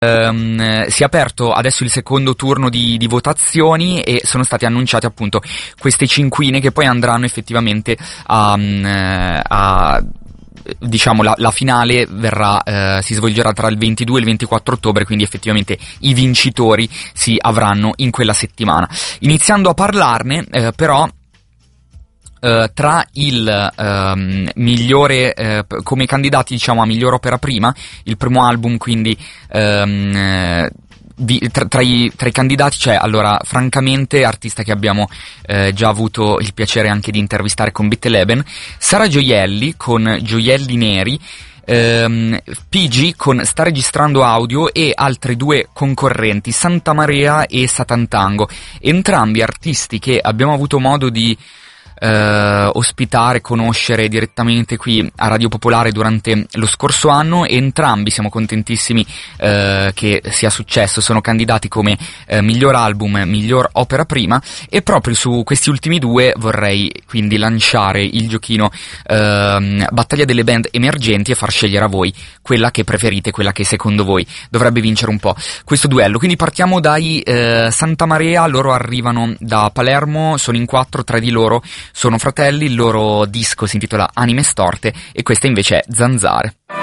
Si è aperto adesso il secondo turno di votazioni e sono state annunciate appunto queste cinquine che poi andranno effettivamente diciamo la finale si svolgerà tra il 22 e il 24 ottobre, quindi effettivamente i vincitori si avranno in quella settimana. Iniziando a parlarne, però tra il migliore come candidati, diciamo, a miglior opera prima, il primo album, quindi tra i candidati c'è, allora, francamente, artista che abbiamo già avuto il piacere anche di intervistare con Bitleben, Sara Gioielli con Gioielli Neri, PG con Sta registrando audio, e altri due concorrenti, Santa Maria e Satantango, entrambi artisti che abbiamo avuto modo di ospitare, conoscere direttamente qui a Radio Popolare durante lo scorso anno, e entrambi siamo contentissimi che sia successo. Sono candidati come miglior album, miglior opera prima, e proprio su questi ultimi due vorrei quindi lanciare il giochino battaglia delle band emergenti e far scegliere a voi quella che preferite, quella che secondo voi dovrebbe vincere un po' questo duello. Quindi partiamo dai Santa Maria. Loro arrivano da Palermo, sono in 4, 3 di loro sono fratelli, il loro disco si intitola Anime Storte e questa invece è Zanzare.